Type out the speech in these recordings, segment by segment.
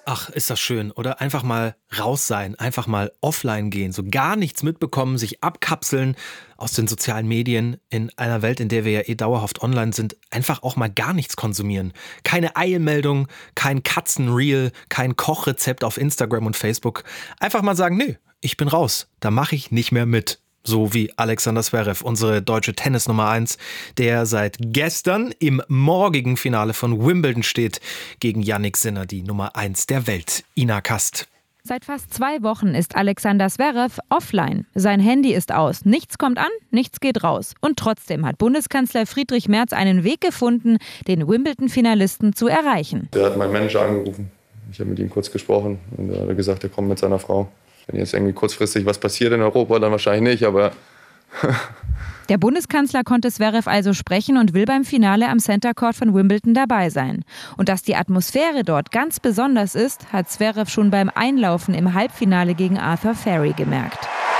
Ach, ist das schön. Oder einfach mal raus sein, einfach mal offline gehen, so gar nichts mitbekommen, sich abkapseln aus den sozialen Medien in einer Welt, in der wir ja dauerhaft online sind, einfach auch mal gar nichts konsumieren. Keine Eilmeldung, kein Katzenreel, kein Kochrezept auf Instagram und Facebook. Einfach mal sagen, nö, ich bin raus, da mache ich nicht mehr mit. So wie Alexander Zverev, unsere deutsche Tennis Nummer 1, der seit gestern im morgigen Finale von Wimbledon steht gegen Jannik Sinner, die Nummer 1 der Welt. Ina Kast. Seit fast 2 Wochen ist Alexander Zverev offline. Sein Handy ist aus. Nichts kommt an, nichts geht raus. Und trotzdem hat Bundeskanzler Friedrich Merz einen Weg gefunden, den Wimbledon-Finalisten zu erreichen. Der hat meinen Manager angerufen. Ich habe mit ihm kurz gesprochen und er hat gesagt, er kommt mit seiner Frau. Wenn jetzt irgendwie kurzfristig was passiert in Europa, dann wahrscheinlich nicht, aber... Der Bundeskanzler konnte Zverev also sprechen und will beim Finale am Center Court von Wimbledon dabei sein. Und dass die Atmosphäre dort ganz besonders ist, hat Zverev schon beim Einlaufen im Halbfinale gegen Arthur Furry gemerkt.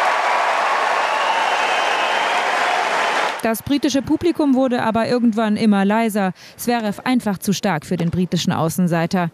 Das britische Publikum wurde aber irgendwann immer leiser. Zverev einfach zu stark für den britischen Außenseiter.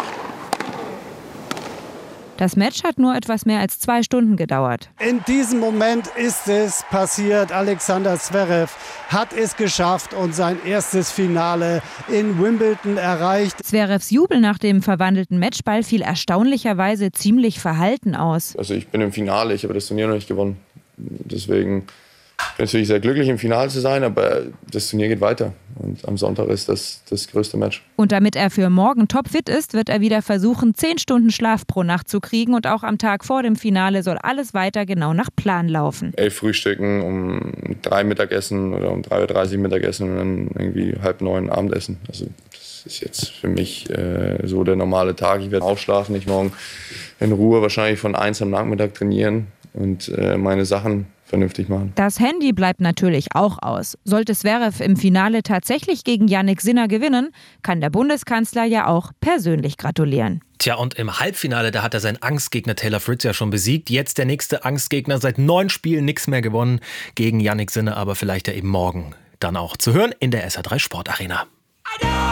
Das Match hat nur etwas mehr als 2 Stunden gedauert. In diesem Moment ist es passiert. Alexander Zverev hat es geschafft und sein erstes Finale in Wimbledon erreicht. Zverevs Jubel nach dem verwandelten Matchball fiel erstaunlicherweise ziemlich verhalten aus. Also ich bin im Finale, ich habe das Turnier noch nicht gewonnen. Deswegen bin ich natürlich sehr glücklich, im Finale zu sein, aber das Turnier geht weiter. Und am Sonntag ist das größte Match. Und damit er für morgen topfit ist, wird er wieder versuchen, 10 Stunden Schlaf pro Nacht zu kriegen. Und auch am Tag vor dem Finale soll alles weiter genau nach Plan laufen. 11 Frühstücken, um 3 Mittagessen oder um 3:30 Uhr Mittagessen und dann irgendwie 8:30 Abendessen. Also das ist jetzt für mich so der normale Tag. Ich werde aufschlafen, ich morgen in Ruhe wahrscheinlich von 1 am Nachmittag trainieren und meine Sachen vernünftig machen. Das Handy bleibt natürlich auch aus. Sollte Zverev im Finale tatsächlich gegen Jannik Sinner gewinnen, kann der Bundeskanzler ja auch persönlich gratulieren. Tja, und im Halbfinale, da hat er seinen Angstgegner Taylor Fritz ja schon besiegt. Jetzt der nächste Angstgegner, seit 9 Spielen nichts mehr gewonnen gegen Jannik Sinner, aber vielleicht ja eben morgen dann auch zu hören in der SR3 Sportarena.